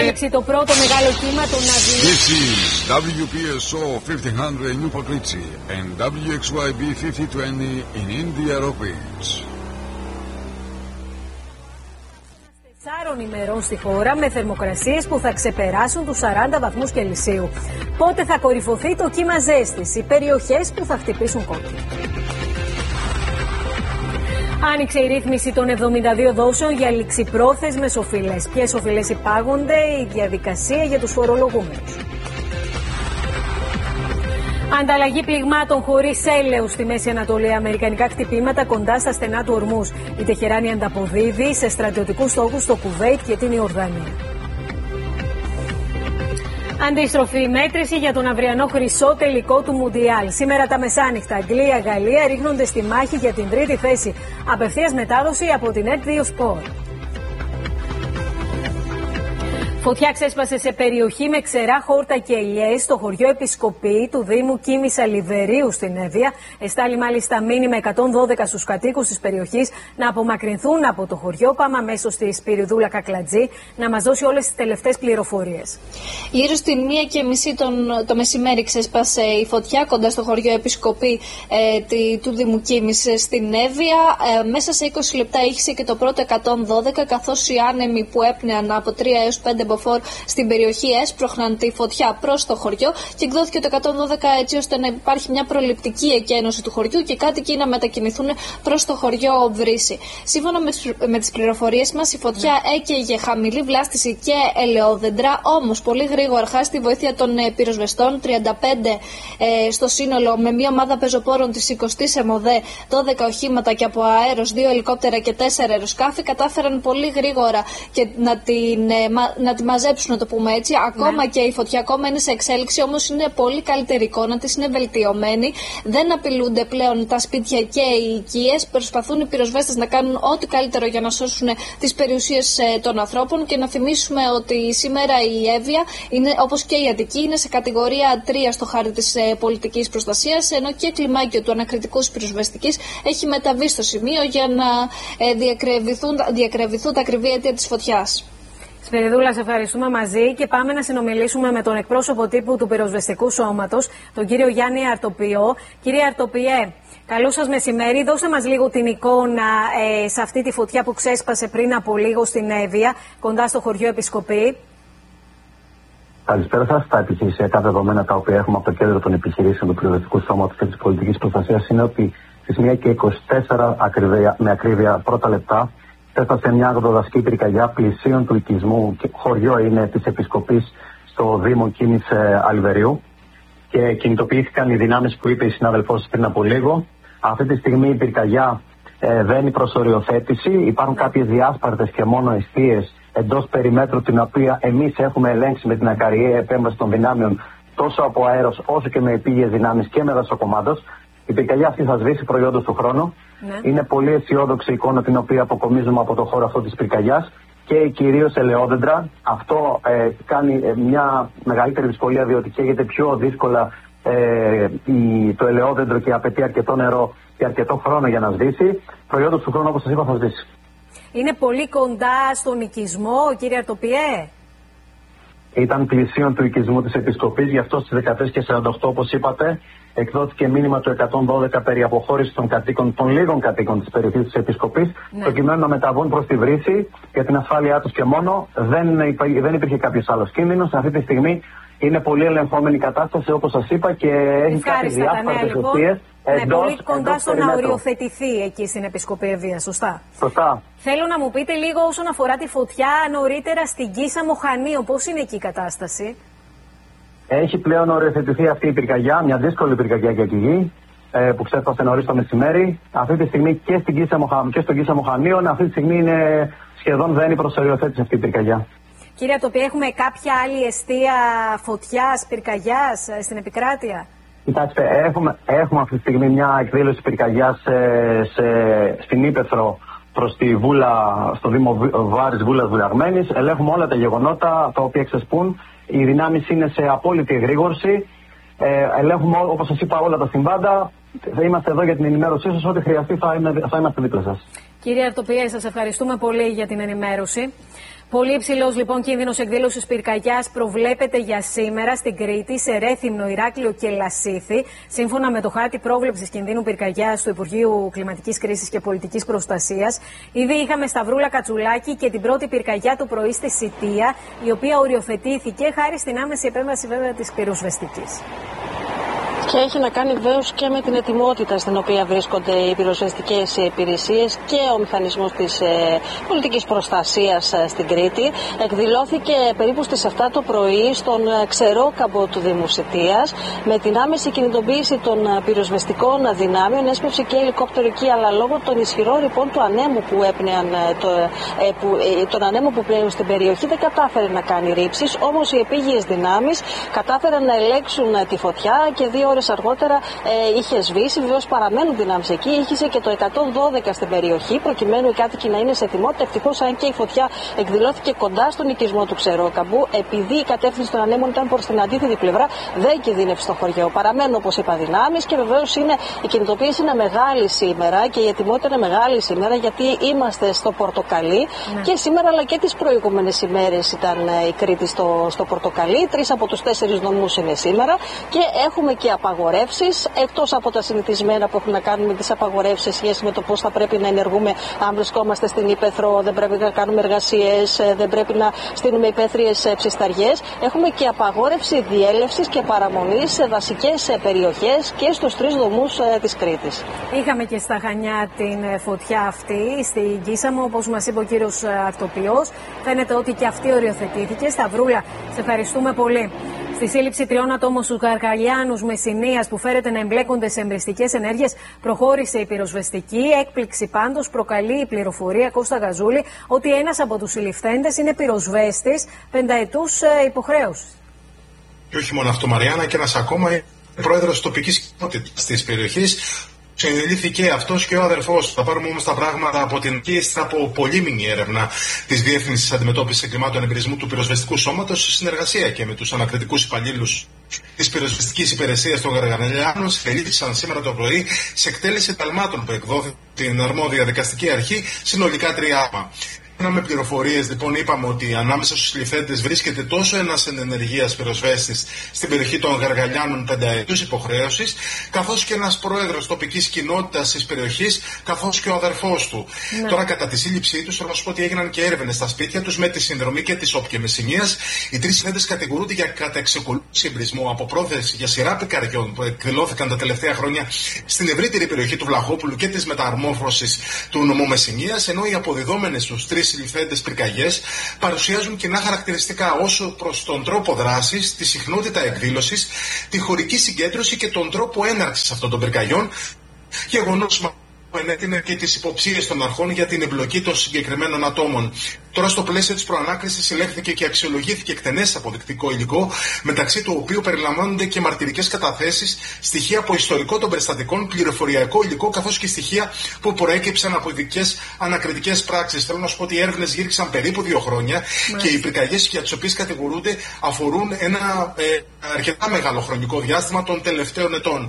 Το πρώτο μεγάλο κύμα των ναυίων. This is WPSO 1500 New Pokritsi and WXYB 5020 in India Rockbridge. 4 ημερών στη χώρα με θερμοκρασίες που θα ξεπεράσουν τους 40 βαθμούς Κελσίου. Πότε θα κορυφωθεί το κύμα ζέστης, οι περιοχές που θα χτυπήσουν κόκκινο. Άνοιξε η ρύθμιση των 72 δόσεων για ληξιπρόθεσμες οφειλές. Ποιες οφειλές υπάγονται, η διαδικασία για τους φορολογούμενους. Ανταλλαγή πληγμάτων χωρίς έλεους στη Μέση Ανατολή. Αμερικανικά χτυπήματα κοντά στα στενά του Ορμούζ. Η Τεχεράνη ανταποδίδει σε στρατιωτικούς στόχους στο Κουβέιτ και την Ιορδανία. Αντίστροφη μέτρηση για τον αυριανό χρυσό τελικό του Μουντιάλ. Σήμερα τα μεσάνυχτα Αγγλία-Γαλλία ρίχνονται στη μάχη για την τρίτη θέση. Απευθείας μετάδοση από την ΕΡΤ2 Σπορ. Φωτιά ξέσπασε σε περιοχή με ξερά χόρτα και ελιές στο χωριό Επισκοπή του Δήμου Κίμησα Λιβερίου στην Εύβοια. Εστάλει μάλιστα μήνυμα 112 στους κατοίκους της περιοχής να απομακρυνθούν από το χωριό. Πάμε αμέσως στη Σπυριδούλα Κακλατζή να μας δώσει όλες τις τελευταίες πληροφορίες. Γύρω στην 1:30 το μεσημέρι ξέσπασε η φωτιά κοντά στο χωριό Επισκοπή του Δήμου Κίμησα στην Εύβοια. Μέσα σε 20 λεπτά ήχησε και το πρώτο 112, καθώς οι άνεμοι που έπνεαν από 3 έως 5 στην περιοχή έσπροχναν τη φωτιά προς το χωριό και εκδόθηκε το 112 έτσι ώστε να υπάρχει μια προληπτική εκένωση του χωριού και κάτοικοι να μετακινηθούν προς το χωριό Βρύση. Σύμφωνα με τις πληροφορίες μας, η φωτιά έκαιγε χαμηλή βλάστηση και ελαιόδεντρα, όμως πολύ γρήγορα χάρη στη βοήθεια των πυροσβεστών, 35 στο σύνολο, με μια ομάδα πεζοπόρων της 20ης ΕΜΟΔΕ, 12 οχήματα και από αέρος, 2 ελικόπτερα και 4 αεροσκάφη, κατάφεραν πολύ γρήγορα και να τη μαζέψουν, να το πούμε έτσι. Ακόμα και η φωτιά ακόμα είναι σε εξέλιξη, όμως είναι πολύ καλύτερη εικόνα της, είναι βελτιωμένη. Δεν απειλούνται πλέον τα σπίτια και οι οικίες. Προσπαθούν οι πυροσβέστες να κάνουν ό,τι καλύτερο για να σώσουν τις περιουσίες των ανθρώπων. Και να θυμίσουμε ότι σήμερα η Εύβοια, όπως και η Αττική, είναι σε κατηγορία 3 στο χάρτη της πολιτικής προστασίας, ενώ και κλιμάκιο του ανακριτικού πυροσβεστικής έχει μεταβεί στο σημείο για να διακρεβηθούν τα ακριβή αίτια της φωτιάς. Σπυριδούλα, σε ευχαριστούμε μαζί και πάμε να συνομιλήσουμε με τον εκπρόσωπο τύπου του Πυροσβεστικού Σώματος, τον κύριο Γιάννη Αρτοπιό. Κύριε Αρτοπιέ, καλό σας μεσημέρι. Δώστε μας λίγο την εικόνα σε αυτή τη φωτιά που ξέσπασε πριν από λίγο στην Εύβοια, κοντά στο χωριό Επισκοπή. Καλησπέρα σας. Τα επιχειρησιακά δεδομένα τα οποία έχουμε από το κέντρο των επιχειρήσεων του Πυροσβεστικού Σώματος και της Πολιτικής Προστασίας είναι ότι στις 1:24 με ακρίβεια πρώτα λεπτά έφτασε μια αγροδασική πυρκαγιά πλησίων του οικισμού, και χωριό είναι της Επισκοπής στο Δήμο Κίμησα Λιβερίου, και κινητοποιήθηκαν οι δυνάμεις που είπε η συνάδελφός πριν από λίγο. Αυτή τη στιγμή η πυρκαγιά βαίνει προς οριοθέτηση. Υπάρχουν κάποιες διάσπαρτες και μόνο εστίες εντός περιμέτρου, την οποία εμείς έχουμε ελέγξει με την ακαριή επέμβαση των δυνάμεων τόσο από αέρος όσο και με επίγειες δυνάμεις και με δασοκομάντος. Η πυρκαγιά αυτή θα σβήσει προϊόντος του χρόνου. Ναι. Είναι πολύ αισιόδοξη εικόνα την οποία αποκομίζουμε από το χώρο αυτό της πυρκαγιάς και κυρίως ελαιόδεντρα. Αυτό κάνει μια μεγαλύτερη δυσκολία, διότι καίγεται πιο δύσκολα το ελαιόδεντρο και απαιτεί αρκετό νερό και αρκετό χρόνο για να σβήσει. Προϊόντος του χρόνου, όπως σας είπα, θα σβήσει. Είναι πολύ κοντά στον οικισμό, κύριε Αρτοπιέ. Ήταν πλησίον του οικισμού της Επισκοπής, γι' αυτό στις 13:48, όπως είπατε, εκδόθηκε μήνυμα του 112 περί αποχώρησης των κατοίκων, των λίγων κατοίκων της περιοχής της Επισκοπής, προκειμένου να μεταβούν προς τη Βρύση για την ασφάλειά τους και μόνο. Δεν υπήρχε κάποιος άλλος κίνδυνος. Αυτή τη στιγμή είναι πολύ ελεγχόμενη η κατάσταση, όπως σας είπα, και έχει κάποιες διάσπαρτες αιστείες. Πολύ κοντά στο να οριοθετηθεί εκεί στην Επισκοπή Εύβοια, σωστά. Σωστά. Θέλω να μου πείτε λίγο όσον αφορά τη φωτιά νωρίτερα στην Κίσα Μοχανίου, πώς είναι εκεί η κατάσταση. Έχει πλέον οριοθετηθεί αυτή η πυρκαγιά, μια δύσκολη πυρκαγιά για εκεί, που ξέσπασε νωρίς το μεσημέρι. Αυτή τη στιγμή και στον Κίσα Μοχανίων, αυτή τη στιγμή είναι σχεδόν βαίνει προς οριοθέτηση αυτή η πυρκαγιά. Κύριε Αρτοπιέ, έχουμε κάποια άλλη εστία φωτιάς, πυρκαγιάς στην επικράτεια? Κοιτάξτε, έχουμε αυτή τη στιγμή μια εκδήλωση πυρκαγιάς στην Ύπαιθρο προς τη Βούλα, στο Δήμο Βάρης Βούλας Βουλιαγμένης. Ελέγχουμε όλα τα γεγονότα τα οποία ξεσπούν. Οι δυνάμεις είναι σε απόλυτη εγρήγορση. Ελέγχουμε, όπως σας είπα, όλα τα συμβάντα. Θα είμαστε εδώ για την ενημέρωσή σας. Ό,τι χρειαστεί θα είμαστε δίπλα σας. Κύριε Αρτοπιέ, σας ευχαριστούμε πολύ για την ενημέρωση. Πολύ υψηλός λοιπόν κίνδυνος εκδήλωσης πυρκαγιάς προβλέπεται για σήμερα στην Κρήτη, σε Ρέθυμνο, Ηράκλειο και Λασίθι. Σύμφωνα με το χάρτη πρόβλεψης κινδύνου πυρκαγιάς του Υπουργείου Κλιματικής Κρίσης και Πολιτικής Προστασίας, ήδη είχαμε Σταυρούλα Κατσουλάκη και την πρώτη πυρκαγιά του πρωί στη Σιτία, η οποία οριοθετήθηκε χάρη στην άμεση επέμβαση βέβαια της πυροσβεστικής. Και έχει να κάνει βεβαίως και με την ετοιμότητα στην οποία βρίσκονται οι πυροσβεστικές υπηρεσίες και ο μηχανισμός της πολιτικής προστασίας στην Κρήτη. Εκδηλώθηκε περίπου στις 7 το πρωί στον Ξερόκαμπο του Δήμου Σιτίας. Με την άμεση κινητοποίηση των πυροσβεστικών δυνάμεων έσπευσε και ελικόπτερο εκεί, αλλά λόγω των ισχυρών ρηπών του ανέμου που έπνεαν, τον ανέμο που πλέον στην περιοχή, δεν κατάφερε να κάνει ρήψεις. Όμως οι επίγειες δυνάμεις κατάφεραν να ελέγξουν τη φωτιά και 2 ώρες αργότερα είχε σβήσει. Βεβαίως παραμένουν δυνάμεις εκεί. Ήχησε και το 112 στην περιοχή, προκειμένου οι κάτοικοι να είναι σε ετοιμότητα. Ευτυχώς, αν και η φωτιά εκδηλώθηκε κοντά στον οικισμό του Ξερόκαμπου, επειδή η κατεύθυνση των ανέμων ήταν προς την αντίθετη πλευρά, δεν κινδύνευσε στο χωριό. Παραμένουν, όπως είπα, δυνάμεις και βεβαίως η κινητοποίηση είναι μεγάλη σήμερα και η ετοιμότητα είναι μεγάλη σήμερα, γιατί είμαστε στο Πορτοκαλί και σήμερα αλλά και τις προηγούμενες ημέρες ήταν η Κρήτη στο Πορτοκαλί. 3 από τους 4 νομούς είναι σήμερα και έχουμε και απαγορεύσεις, εκτός από τα συνηθισμένα που έχουν να κάνουν με τις απαγορεύσεις σε σχέση με το πώς θα πρέπει να ενεργούμε αν βρισκόμαστε στην ύπαιθρο, δεν πρέπει να κάνουμε εργασίες, δεν πρέπει να στείλουμε υπαίθριες ψισταριές. Έχουμε και απαγόρευση διέλευσης και παραμονής σε δασικές περιοχές και στους 3 δομούς της Κρήτης. Είχαμε και στα Χανιά την φωτιά αυτή στην Κίσαμο, όπως μας είπε ο κύριος Αρτοπιός. Φαίνεται ότι και αυτή οριοθετήθηκε. Σταυρούλα, σε ευχαριστούμε πολύ. Στη σύλληψη 3 ατόμων στους Γαργαλιάνους Μεσσηνίας που φέρεται να εμπλέκονται σε εμπριστικές ενέργειες προχώρησε η πυροσβεστική. Έκπληξη πάντως προκαλεί η πληροφορία, Κώστα Γαζούλη, ότι ένας από τους συλληφθέντες είναι πυροσβέστης 5ετούς υποχρέωσης. Και όχι μόνο αυτό, Μαριάννα, και ένας ακόμα είναι πρόεδρος τοπικής κοινότητας της περιοχής. Συνελήφθηκε αυτός και ο αδερφός. Θα πάρουμε όμως τα πράγματα από την ύστερα από πολύμηνη έρευνα της Διεύθυνσης Αντιμετώπισης Εγκλημάτων Εμπειρισμού του Πυροσβεστικού Σώματος, σε συνεργασία και με τους ανακριτικούς υπαλλήλους της Πυροσβεστικής Υπηρεσίας των Γαργαλιάνων, συνελήφθησαν σήμερα το πρωί σε εκτέλεση ταλμάτων που εκδόθηκαν την αρμόδια δικαστική αρχή, συνολικά 3 άτομα. Με πληροφορίες, λοιπόν, είπαμε ότι ανάμεσα στους συλληφθέντες βρίσκεται τόσο ένας ενεργείας πυροσβέστης στην περιοχή των Γαργαλιάνων 5ετούς υποχρέωσης, καθώς και ένας πρόεδρος τοπικής κοινότητας της περιοχής, καθώς και ο αδερφός του. Ναι. Τώρα, κατά τη σύλληψή τους, θέλω να σου πω ότι έγιναν και έρευνες στα σπίτια τους με τη συνδρομή και της ΟΠ και Μεσσηνίας. Οι 3 συλληφθέντες κατηγορούνται για κατεξεκολούθηση εμπρισμού από πρόθεση για σειρά πικαριών που εκδηλώθηκαν τα τελευταία χρόνια στην ευρύτερη περιοχή του Βλαχόπουλου και της μεταμόρφωσης του νομού Μεσσηνίας, ενώ οι αποδιδόμενες στους 3 συλληφθέντες πυρκαγιές παρουσιάζουν κοινά χαρακτηριστικά όσο προς τον τρόπο δράσης, τη συχνότητα εκδήλωσης, τη χωρική συγκέντρωση και τον τρόπο έναρξης αυτών των πυρκαγιών, γεγονός που ενέτεινε και τις υποψίες των αρχών για την εμπλοκή των συγκεκριμένων ατόμων. Τώρα, στο πλαίσιο της προανάκρισης, συλλέχθηκε και αξιολογήθηκε εκτενές αποδεικτικό υλικό, μεταξύ του οποίου περιλαμβάνονται και μαρτυρικές καταθέσεις, στοιχεία από ιστορικό των περιστατικών, πληροφοριακό υλικό, καθώς και στοιχεία που προέκυψαν από ειδικές ανακριτικές πράξεις. Θέλω να σου πω ότι οι έρευνες γύριξαν περίπου 2 χρόνια και οι πυρκαγιές για τις οποίες κατηγορούνται αφορούν ένα αρκετά μεγάλο χρονικό διάστημα των τελευταίων ετών.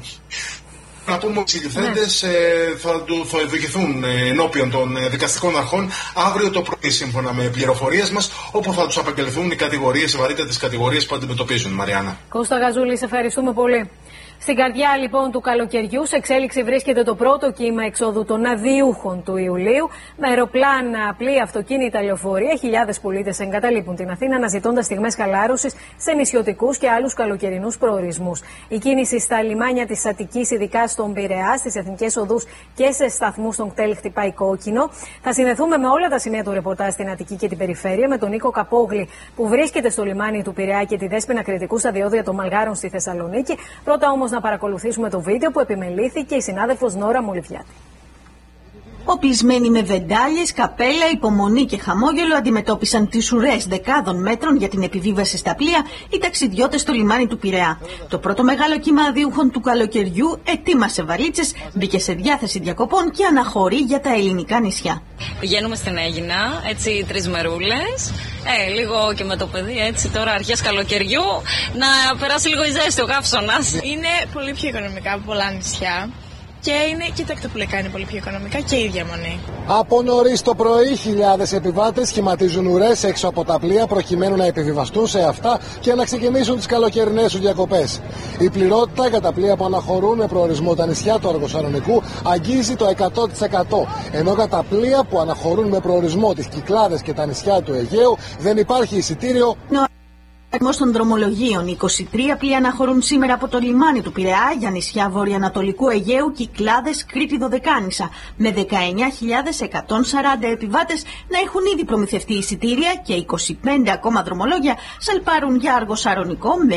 Να πούμε ότι οι συλληφθέντες θα ειδοποιηθούν ενώπιον των δικαστικών αρχών αύριο το πρωί, σύμφωνα με πληροφορίες μας, όπου θα τους απαγγελθούν οι κατηγορίες, οι βαρύτατες κατηγορίες που αντιμετωπίζουν. Μαριάννα. Κώστα Γαζούλη, σε ευχαριστούμε πολύ. Στην καρδιά λοιπόν του καλοκαιριού, σε εξέλιξη βρίσκεται το πρώτο κύμα εξόδου των αδιούχων του Ιουλίου. Με αεροπλάνα, πλοία, αυτοκίνητα, λεωφορεία, χιλιάδες πολίτες εγκαταλείπουν την Αθήνα, αναζητώντας στιγμές χαλάρωσης σε νησιωτικούς και άλλους καλοκαιρινούς προορισμούς. Η κίνηση στα λιμάνια της Αττικής, ειδικά στον Πειραιά, στις εθνικές οδούς και σε σταθμούς των κτέλ, χτυπάει κόκκινο. Θα συνδεθούμε με όλα τα σημεία του ρεπορτάζ στην Αττική και την περιφέρεια, με τον Νίκο Καπόγλη που βρίσκεται στο λιμάνι του Πειραιά και τη Δέσποινα Κρητικού στα διόδια των Μαλγάρων στη Θεσσαλονίκη. Πρώτα όμως να παρακολουθήσουμε το βίντεο που επιμελήθηκε η συνάδελφος Νόρα Μολυβιάτη. Οπλισμένοι με βεντάλιες, καπέλα, υπομονή και χαμόγελο αντιμετώπισαν τις ουρές δεκάδων μέτρων για την επιβίβαση στα πλοία οι ταξιδιώτες στο λιμάνι του Πειραιά. Το πρώτο μεγάλο κύμα αδιούχων του καλοκαιριού ετοίμασε βαλίτσες, μπήκε σε διάθεση διακοπών και αναχωρεί για τα ελληνικά νησιά. Πηγαίνουμε στην Αίγινα, έτσι 3 μερούλες. Λίγο και με το παιδί, έτσι τώρα αρχές καλοκαιριού, να περάσει λίγο η ζέστη, ο καύσωνας. Είναι πολύ πιο οικονομικά από πολλά νησιά. και είναι και τα εκτοπλικά είναι πολύ πιο οικονομικά και η διαμονή. Από νωρίς το πρωί, χιλιάδες επιβάτες σχηματίζουν ουρές έξω από τα πλοία προκειμένου να επιβιβαστούν σε αυτά και να ξεκινήσουν τις καλοκαιρινές τους διακοπές. Η πληρότητα για τα πλοία που αναχωρούν με προορισμό τα νησιά του Αργοσαρονικού αγγίζει το 100%. Ενώ για τα πλοία που αναχωρούν με προορισμό τις Κυκλάδες και τα νησιά του Αιγαίου δεν υπάρχει εισιτήριο. Αριθμός των δρομολογίων. 23 πλοία αναχωρούν σήμερα από το λιμάνι του Πειραιά για νησιά βορειοανατολικού Αιγαίου, Κυκλάδες, Κρήτη, Δωδεκάνησα, με 19.140 επιβάτες να έχουν ήδη προμηθευτεί εισιτήρια και 25 ακόμα δρομολόγια σαλπάρουν για Αργοσαρονικό με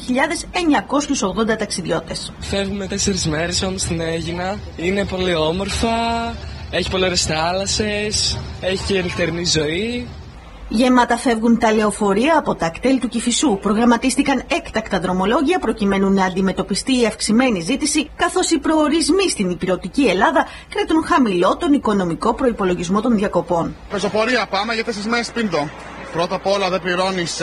20.980 ταξιδιώτες. Φεύγουμε 4 μέρες όμως στην Αίγινα. Είναι πολύ όμορφα, έχει πολλές θάλασσες, έχει και νυχτερινή ζωή. Γεμάτα φεύγουν τα λεωφορεία από τα κτέλ του Κηφισού. Προγραμματίστηκαν έκτακτα δρομολόγια προκειμένου να αντιμετωπιστεί η αυξημένη ζήτηση, καθώς οι προορισμοί στην υπηρετική Ελλάδα κρατούν χαμηλό τον οικονομικό προϋπολογισμό των διακοπών. Πεζοπορία πάμε για 4 μέρες πίντο. Πρώτα απ' όλα δεν πληρώνεις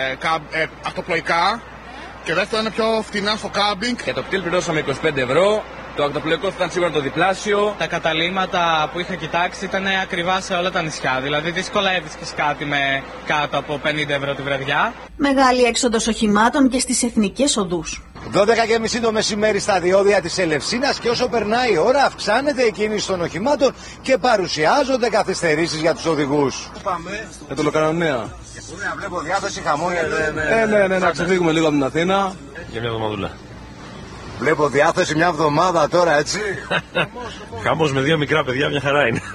αυτοπλοϊκά και δεύτερον είναι πιο φτηνά στο κάμπινγκ. Για το κτέλ πληρώσαμε 25 ευρώ. Το ακτοπλοϊκό ήταν σίγουρα το διπλάσιο. Τα καταλύματα που είχα κοιτάξει ήταν ακριβά σε όλα τα νησιά. Δηλαδή δύσκολα έβρισκες κάτι με κάτω από 50 ευρώ τη βραδιά. Μεγάλη έξοδος οχημάτων και στις εθνικές οδούς. 12:30 το μεσημέρι στα διόδια της Ελευσίνας και όσο περνάει η ώρα αυξάνεται η κίνηση των οχημάτων και παρουσιάζονται καθυστερήσεις για τους οδηγούς. Πάμε για το Λοκανονέα. Βλέπω διάθεση χαμόγελα. Ναι, να ξεφύγουμε λίγο από την Αθήνα. Για μια εβδομαδούλα. Βλέπω διάθεση μια εβδομάδα τώρα, έτσι. Χαμός με 2 μικρά παιδιά, μια χαρά είναι.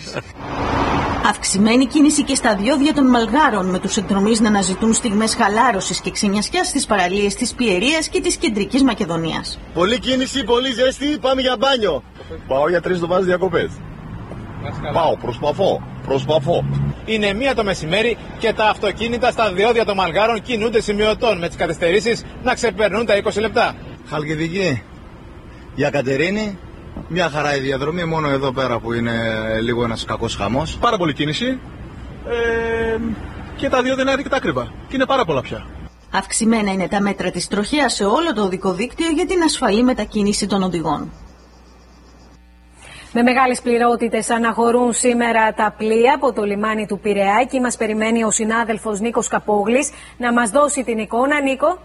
Αυξημένη κίνηση και στα διόδια των Μαλγάρων, με τους εκδρομείς να αναζητούν στιγμές χαλάρωσης και ξενιασιάς στις παραλίες της Πιερίας και της Κεντρικής Μακεδονίας. Πολύ κίνηση, πολύ ζέστη, πάμε για μπάνιο. Πάω για 3 εβδομάδες διακοπές. Πάω, προσπαθώ. Είναι 1 το μεσημέρι και τα αυτοκίνητα στα διόδια των Μαλγάρων κινούνται σημειωτών, με τις καθυστερήσεις να ξεπερνούν τα 20 λεπτά. Χαλκιδική για Κατερίνη, μια χαρά η διαδρομή, μόνο εδώ πέρα που είναι λίγο ένας κακός χαμός. Πάρα πολύ κίνηση και τα δύο δεν είναι αρκετά ακριβά και είναι πάρα πολλά πια. Αυξημένα είναι τα μέτρα της τροχέας σε όλο το οδικό δίκτυο για την ασφαλή μετακίνηση των οδηγών. Με μεγάλες πληρότητες αναχωρούν σήμερα τα πλοία από το λιμάνι του Πειραιά και μας περιμένει ο συνάδελφος Νίκος Καπόγλης να μας δώσει την εικόνα. Νίκο.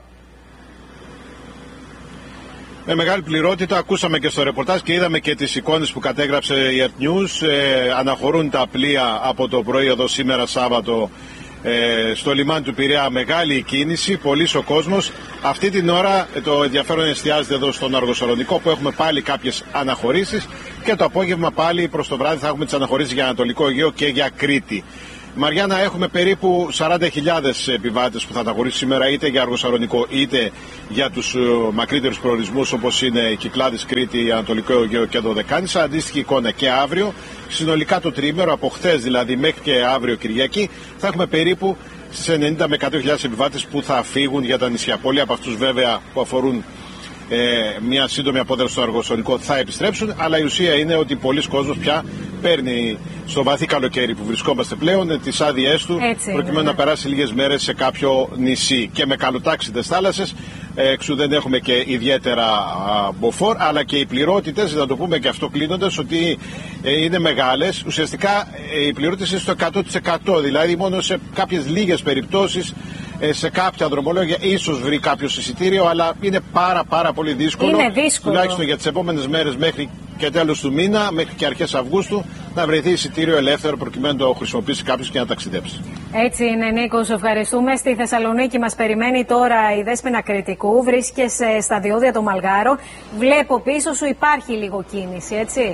Με μεγάλη πληρότητα, ακούσαμε και στο ρεπορτάζ και είδαμε και τις εικόνες που κατέγραψε η Earth News. Αναχωρούν τα πλοία από το πρωί εδώ σήμερα Σάββατο στο λιμάνι του Πειραιά, μεγάλη κίνηση, πολύς ο κόσμος. Αυτή την ώρα το ενδιαφέρον εστιάζεται εδώ στον Αργοσαρονικό που έχουμε πάλι κάποιες αναχωρήσεις και το απόγευμα πάλι προς το βράδυ θα έχουμε τις αναχωρήσεις για Ανατολικό Αιγαίο και για Κρήτη. Μαριάννα, έχουμε περίπου 40.000 επιβάτες που θα αναχωρήσουν σήμερα είτε για Αργοσαρονικό είτε για τους μακρύτερους προορισμούς όπως είναι η Κυκλάδες, Κρήτη, Ανατολικό Αιγαίο και Δωδεκάνησα. Αντίστοιχη εικόνα και αύριο. Συνολικά το τρίμερο, από χθες δηλαδή μέχρι και αύριο Κυριακή, θα έχουμε περίπου στις 90 με 100.000 επιβάτες που θα φύγουν για τα νησιά. Πολλοί από αυτούς βέβαια που αφορούν μια σύντομη απόδραση στο Αργοσαρονικό θα επιστρέψουν, αλλά η ουσία είναι ότι πολλοί κόσμος πια παίρνει στο βαθύ καλοκαίρι που βρισκόμαστε πλέον τις άδειές του προκειμένου να περάσει λίγες μέρες σε κάποιο νησί και με καλοτάξιτες θάλασσες. Εξού δεν έχουμε και ιδιαίτερα μποφόρ, αλλά και οι πληρότητες, να το πούμε και αυτό κλείνοντας, ότι είναι μεγάλες. Ουσιαστικά οι πληρότητες είναι στο 100%, δηλαδή μόνο σε κάποιες λίγες περιπτώσεις σε κάποια δρομολόγια ίσως βρει κάποιο εισιτήριο, αλλά είναι πάρα πολύ δύσκολο. Είναι δύσκολο. Τουλάχιστον για τις επόμενες μέρες μέχρι και τέλος του μήνα, μέχρι και αρχές Αυγούστου, να βρεθεί εισιτήριο ελεύθερο προκειμένου να το χρησιμοποιήσει κάποιος και να ταξιδέψει. Έτσι είναι, Νίκο, ευχαριστούμε. Στη Θεσσαλονίκη μας περιμένει τώρα η Δέσποινα Κρητικού. Βρίσκεσαι στα διόδια των Μαλγάρων. Βλέπω πίσω σου υπάρχει λίγο κίνηση, έτσι.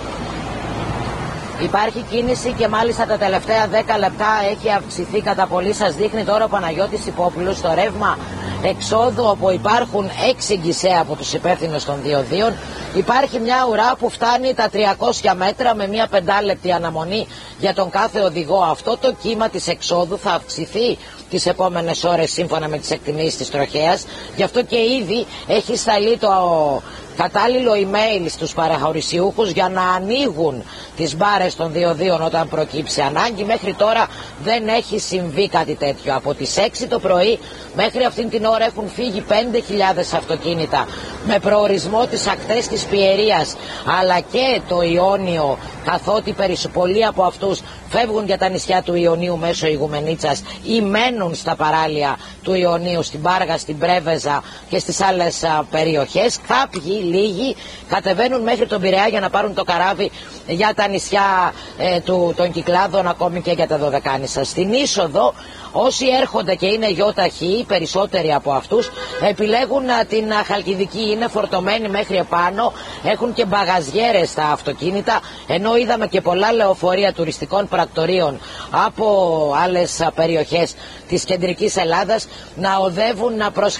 Υπάρχει κίνηση και μάλιστα τα τελευταία 10 λεπτά έχει αυξηθεί κατά πολύ. Σας δείχνει τώρα ο Παναγιώτης Υπόπουλος στο ρεύμα εξόδου, όπου υπάρχουν 6 γκισέ από τους υπεύθυνους των διοδίων. Υπάρχει μια ουρά που φτάνει τα 300 μέτρα με μια 5λεπτη αναμονή για τον κάθε οδηγό. Αυτό το κύμα της εξόδου θα αυξηθεί τις επόμενες ώρες σύμφωνα με τις εκτιμήσεις της τροχέας. Γι' αυτό και ήδη έχει σταλεί κατάλληλο email στους παραχωρησιούχους για να ανοίγουν τις μπάρες των διοδίων όταν προκύψει ανάγκη. Μέχρι τώρα δεν έχει συμβεί κάτι τέτοιο. Από τις 6 το πρωί μέχρι αυτήν την ώρα έχουν φύγει 5.000 αυτοκίνητα με προορισμό τις ακτές της Πιερίας αλλά και το Ιόνιο, καθότι πολλοί από αυτούς φεύγουν για τα νησιά του Ιωνίου μέσω Ηγουμενίτσας ή μένουν στα παράλια του Ιωνίου, στην Πάργα, στην Πρέβεζα και στις άλλες περιοχές. Κάποιοι, λίγοι, κατεβαίνουν μέχρι τον Πειραιά για να πάρουν το καράβι για τα νησιά των Κυκλάδων, ακόμη και για τα Δωδεκάνησα. Στην είσοδο, όσοι έρχονται και είναι γιοταχοί, περισσότεροι από αυτούς επιλέγουν την Χαλκιδική, είναι φορτωμένοι μέχρι επάνω, έχουν και μπαγαζιέρες στα αυτοκίνητα, ενώ είδαμε και πολλά λεωφορεία τουριστικών πρακτορείων από άλλες περιοχές της κεντρικής Ελλάδας να οδεύουν προς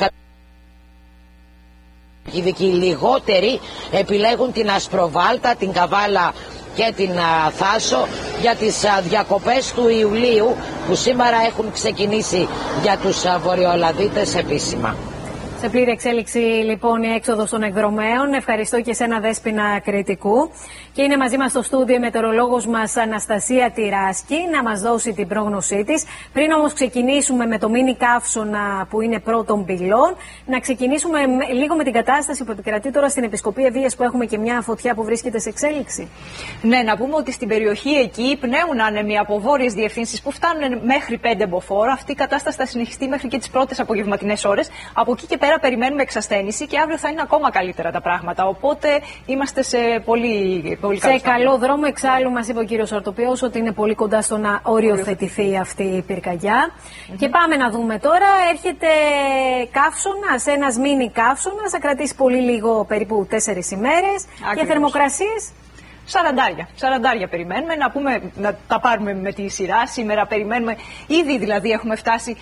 Χαλκιδική. Λιγότεροι επιλέγουν την Ασπροβάλτα, την Καβάλα και την Θάσο για τις διακοπές του Ιουλίου που σήμερα έχουν ξεκινήσει για τους βορειοελλαδίτες επίσημα. Σε πλήρη εξέλιξη λοιπόν η έξοδος των εκδρομέων. Ευχαριστώ και εσένα Δέσποινα Κρητικού. Και είναι μαζί μας στο στούντιο η μετεωρολόγος μας Αναστασία Τυράσκη να μας δώσει την πρόγνωσή της. Πριν όμως ξεκινήσουμε με το μίνι καύσωνα που είναι πρώτων πυλών, να ξεκινήσουμε λίγο με την κατάσταση που επικρατεί τώρα στην Επισκοπή Ευβοίας, που έχουμε και μια φωτιά που βρίσκεται σε εξέλιξη. Ναι, να πούμε ότι στην περιοχή εκεί πνέουν άνεμοι από βόρειες διευθύνσεις που φτάνουν μέχρι 5 μποφόρ. Αυτή η κατάσταση θα συνεχιστεί μέχρι και τις πρώτες απογευματινές ώρες. Από εκεί και πέρα περιμένουμε εξασθένηση και αύριο θα είναι ακόμα καλύτερα τα πράγματα. Οπότε είμαστε σε πολύ καλό δρόμο. Εξάλλου, μας είπε ο κύριος Ορτοπιός ότι είναι πολύ κοντά στο να οριοθετηθεί αυτή η πυρκαγιά. Και πάμε να δούμε τώρα. Έρχεται καύσωνας, ένας μίνι καύσωνας. Θα κρατήσει πολύ λίγο, περίπου 4 ημέρες. Και θερμοκρασίες. 40 περιμένουμε, να τα πάρουμε με τη σειρά. Σήμερα περιμένουμε, ήδη δηλαδή έχουμε φτάσει,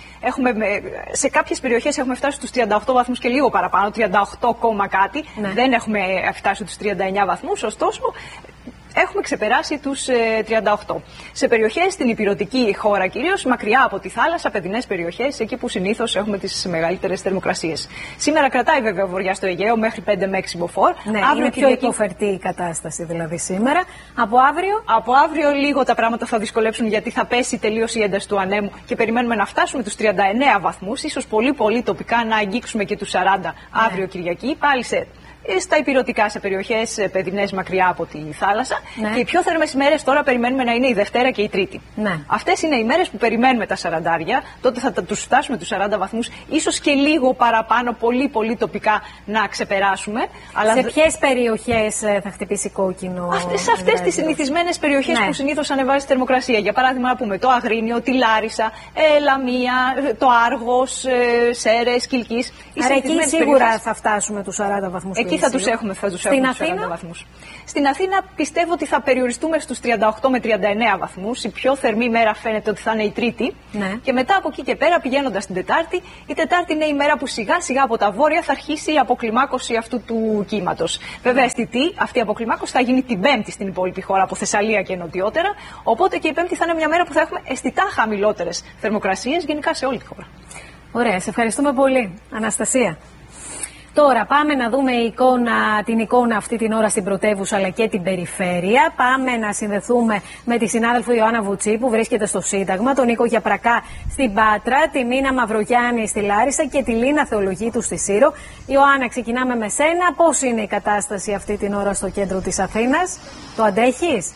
σε κάποιες περιοχές έχουμε φτάσει στους 38 βαθμούς και λίγο παραπάνω, 38, κάτι. Ναι. Δεν έχουμε φτάσει στους 39 βαθμούς, ωστόσο έχουμε ξεπεράσει τους 38. Σε περιοχές στην ηπειρωτική χώρα, κυρίως μακριά από τη θάλασσα, παιδινές περιοχές, εκεί που συνήθως έχουμε τις μεγαλύτερες θερμοκρασίες. Σήμερα κρατάει βέβαια βορειά στο Αιγαίο μέχρι 5 με 6 μποφόρ. Ναι, αύριο είναι πιο υποφερτή η κατάσταση δηλαδή σήμερα. Από αύριο? Από αύριο λίγο τα πράγματα θα δυσκολέψουν, γιατί θα πέσει τελείως η ένταση του ανέμου και περιμένουμε να φτάσουμε τους 39 βαθμούς, ίσως πολύ τοπικά να αγγίξουμε και τους 40 αύριο Κυριακή, πάλι στα ηπειρωτικά, σε περιοχές παιδινές μακριά από τη θάλασσα. Ναι. Και οι πιο θερμές ημέρες τώρα περιμένουμε να είναι η Δευτέρα και η Τρίτη. Ναι. Αυτές είναι οι ημέρες που περιμένουμε τα 40, τότε θα τους φτάσουμε τους 40 βαθμούς, ίσως και λίγο παραπάνω, πολύ τοπικά να ξεπεράσουμε. Αλλά σε ποιες περιοχές θα χτυπήσει κόκκινο? Σε αυτές τις συνηθισμένες περιοχές, ναι, που συνήθως ανεβάζει θερμοκρασία. Για παράδειγμα, να πούμε το Αγρίνιο, τη Λάρισα, Λαμία, το Άργος, Σέρες, Κιλκής. Άρα εκεί σίγουρα θα φτάσουμε τους 40 βαθμούς. Εκεί θα τους έχουμε, Στην Αθήνα? βαθμούς. Στην Αθήνα πιστεύω ότι θα περιοριστούμε στους 38 με 39 βαθμούς. Η πιο θερμή μέρα φαίνεται ότι θα είναι η Τρίτη. Ναι. Και μετά από εκεί και πέρα, πηγαίνοντας την Τετάρτη, η Τετάρτη είναι η μέρα που σιγά σιγά από τα βόρεια θα αρχίσει η αποκλιμάκωση αυτού του κύματος. Βέβαια, αισθητή αυτή η αποκλιμάκωση θα γίνει την Πέμπτη στην υπόλοιπη χώρα, από Θεσσαλία και νοτιότερα. Οπότε και η Πέμπτη θα είναι μια μέρα που θα έχουμε αισθητά χαμηλότερες θερμοκρασίες γενικά σε όλη τη χώρα. Ωραία, σε ευχαριστούμε πολύ, Αναστασία. Τώρα πάμε να δούμε την εικόνα αυτή την ώρα στην πρωτεύουσα αλλά και την περιφέρεια. Πάμε να συνδεθούμε με τη συνάδελφο Ιωάννα Βουτσή που βρίσκεται στο Σύνταγμα, τον Νίκο Γιαπρακά στην Πάτρα, τη Μίνα Μαυρογιάννη στη Λάρισα και τη Λίνα Θεολογίτου στη Σύρο. Ιωάννα, ξεκινάμε με σένα. Πώς είναι η κατάσταση αυτή την ώρα στο κέντρο της Αθήνας? Το αντέχεις?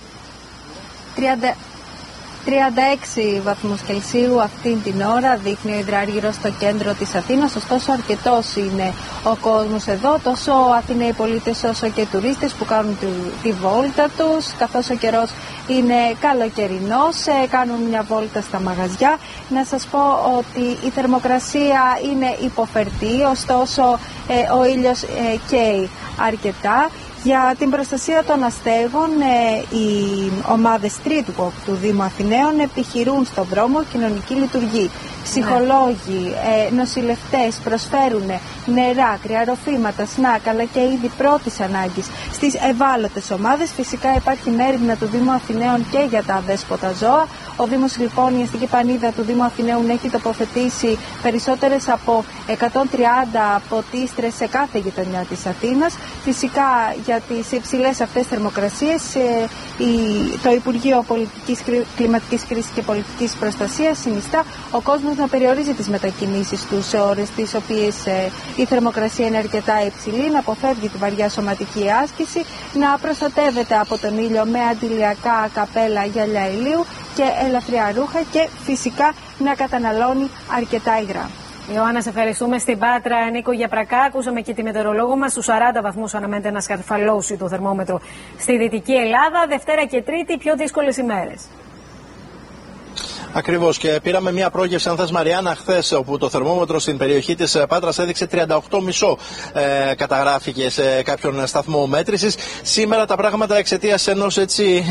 36 βαθμούς Κελσίου αυτή την ώρα δείχνει ο υδράργυρος στο κέντρο της Αθήνας, ωστόσο αρκετός είναι ο κόσμος εδώ, τόσο Αθηναίοι πολίτες όσο και τουρίστες που κάνουν τη βόλτα τους, καθώς ο καιρός είναι καλοκαιρινός, κάνουν μια βόλτα στα μαγαζιά. Να σας πω ότι η θερμοκρασία είναι υποφερτή, ωστόσο ο ήλιος καίει αρκετά. Για την προστασία των αστέγων, οι ομάδες τρίτου του Δήμου Αθηναίων επιχειρούν στον δρόμο κοινωνική λειτουργή. Ψυχολόγοι, νοσηλευτές προσφέρουν νερά, κρυαροφύματα, σνακ αλλά και είδη πρώτης ανάγκης στις ευάλωτες ομάδες. Φυσικά υπάρχει μέρημνα του Δήμου Αθηναίων και για τα αδέσποτα ζώα, Ο Δήμος λοιπόν, η αστική πανίδα του Δήμου Αθηναίων έχει τοποθετήσει περισσότερες από 130 ποτίστρες σε κάθε γειτονιά της Αθήνας. Φυσικά για τις υψηλές αυτές θερμοκρασίες το Υπουργείο Κλιματικής Κρίσης και Πολιτικής Προστασίας συνιστά ο κόσμος να περιορίζει τις μετακινήσεις του σε ώρες τις οποίες η θερμοκρασία είναι αρκετά υψηλή, να αποφεύγει τη βαριά σωματική άσκηση, να προστατεύεται από τον ήλιο με αντιλιακά, καπέλα, γυαλιά ηλίου και ελαφριά ρούχα και φυσικά να καταναλώνει αρκετά υγρά. Ιωάννα, σε ευχαριστούμε. Στην Πάτρα, Νίκο Γιαπρακά, ακούσαμε και τη μετεωρολόγο μας. Στους 40 βαθμούς αναμένεται να σκαρφαλώσει το θερμόμετρο στη Δυτική Ελλάδα. Δευτέρα και Τρίτη, πιο δύσκολες ημέρες. Ακριβώς, και πήραμε μια πρόγευση, αν θες, Μαριάννα, χθες, όπου το θερμόμετρο στην περιοχή της Πάτρας έδειξε 38,5 καταγράφηκε σε κάποιον σταθμό μέτρησης. Σήμερα τα πράγματα εξαιτίας ενός έτσι...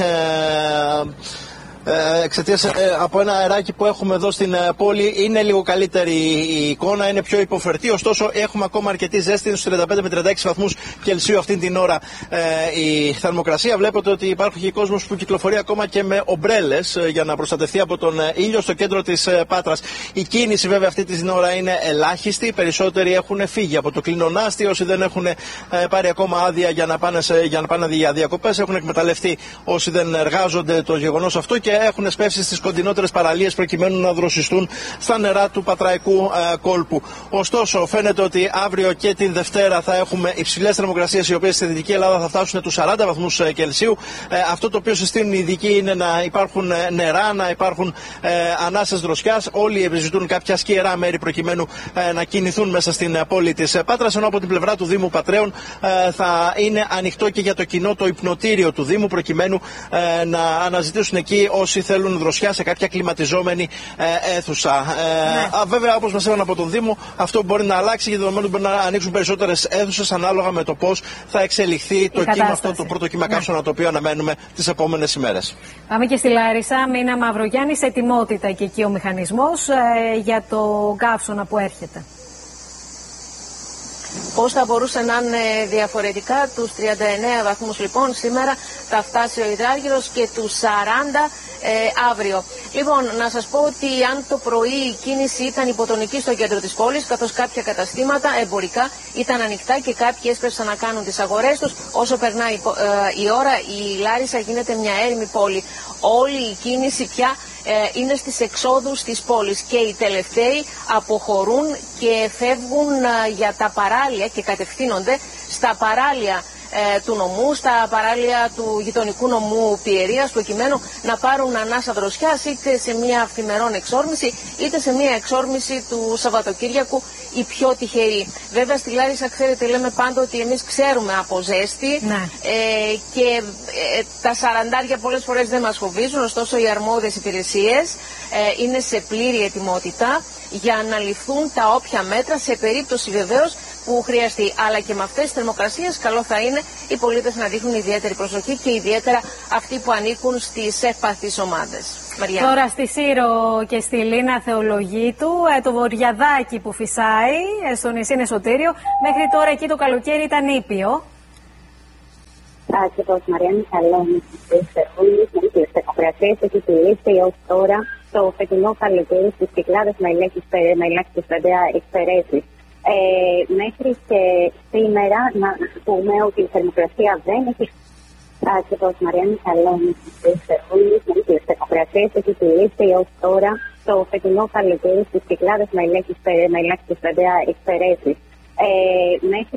εξαιτίας από ένα αεράκι που έχουμε εδώ στην πόλη είναι λίγο καλύτερη η εικόνα, είναι πιο υποφερτή, ωστόσο έχουμε ακόμα αρκετή ζέστη, είναι στους 35 με 36 βαθμούς Κελσίου αυτήν την ώρα η θερμοκρασία. Βλέπετε ότι υπάρχει και κόσμος που κυκλοφορεί ακόμα και με ομπρέλες για να προστατευτεί από τον ήλιο στο κέντρο της Πάτρας. Η κίνηση βέβαια αυτή την ώρα είναι ελάχιστη, οι περισσότεροι έχουν φύγει από το κλινονάστη, όσοι δεν έχουν πάρει ακόμα άδεια για να πάνε για διακοπές έχουν εκμεταλλευτεί όσοι δεν εργάζονται το γεγονός αυτό και έχουν σπεύσει στις κοντινότερες παραλίες προκειμένου να δροσιστούν στα νερά του πατραϊκού κόλπου. Ωστόσο, φαίνεται ότι αύριο και την Δευτέρα θα έχουμε υψηλές θερμοκρασίες, οι οποίες στη Δυτική Ελλάδα θα φτάσουν τους 40 βαθμούς Κελσίου. Αυτό το οποίο συστήνουν οι ειδικοί είναι να υπάρχουν νερά, να υπάρχουν ανάσες δροσιάς. Όλοι επιζητούν κάποια σκιερά μέρη προκειμένου να κινηθούν μέσα στην πόλη της Πάτρας. Ενώ από την πλευρά του Δήμου Πατρέων θα είναι ανοιχτό και για το κοινό το υπνοτήριο του Δήμου, προκειμένου να αναζητήσουν εκεί όσοι θέλουν δροσιά σε κάποια κλιματιζόμενη αίθουσα. Βέβαια, όπως μας είπαν από τον Δήμο, αυτό μπορεί να αλλάξει, γιατί δεδομένου μπορεί να ανοίξουν περισσότερες αίθουσες ανάλογα με το πώς θα εξελιχθεί το κύμα αυτό, το πρώτο κύμα καύσωνα, το οποίο αναμένουμε τις επόμενες ημέρες. Πάμε και στη Λάρισα. Μίνα Μαυρογιάννη, σε ετοιμότητα και εκεί ο μηχανισμός για το καύσωνα που έρχεται. Πώς θα μπορούσε να είναι διαφορετικά? Τους 39 βαθμούς λοιπόν σήμερα θα φτάσει ο Υδράργυρος και τους 40 αύριο. Λοιπόν, να σας πω ότι αν το πρωί η κίνηση ήταν υποτονική στο κέντρο της πόλης, καθώς κάποια καταστήματα εμπορικά ήταν ανοιχτά και κάποιοι έσπευσαν να κάνουν τις αγορές τους, όσο περνάει η ώρα η Λάρισα γίνεται μια έρημη πόλη. Όλη η κίνηση πια είναι στις εξόδους της πόλης και οι τελευταίοι αποχωρούν και φεύγουν για τα παράλια και κατευθύνονται στα παράλια του νομού, στα παράλια του γειτονικού νομού Πιερίας, προκειμένου να πάρουν ανάσα δροσιάς είτε σε μια αυθημερών εξόρμηση είτε σε μια εξόρμηση του Σαββατοκύριακου, η πιο τυχερή. Βέβαια στη Λάρισα, ξέρετε, λέμε πάντα ότι εμείς ξέρουμε από ζέστη και τα σαραντάρια πολλές φορές δεν μας φοβίζουν, ωστόσο οι αρμόδιες υπηρεσίες είναι σε πλήρη ετοιμότητα για να ληφθούν τα όποια μέτρα σε περίπτωση βεβαίως που χρειαστεί. Αλλά και με αυτές τις θερμοκρασίες καλό θα είναι οι πολίτες να δείχνουν ιδιαίτερη προσοχή και ιδιαίτερα αυτοί που ανήκουν στις ευπαθείς ομάδες. Μαριάννα. Τώρα στη Σύρο και στη Λίνα Θεολογήτου, το βοριαδάκι που φυσάει στο νησί Νεσοτήριο, μέχρι τώρα εκεί το καλοκαίρι ήταν ήπιο. Ακριβώς, Μαριάννα, καλό είναι στις θερμοκρασίες έχει τηρήσει έως τώρα το φετινό καλοκαίρι στις Κυκλάδες με ελάχιστες βέβαια εξαιρέσεις. Μέχρι και σήμερα να πούμε ότι η θερμοκρασία δεν έχει. Ακριβώς, Μαριάννα, καλό είναι στις θερμοκρασίες έχει τηρήσει έως τώρα το φετινό καλοκαίρι στις Κυκλάδες με ελάχιστες βέβαια εξαιρέσεις. Μέχρι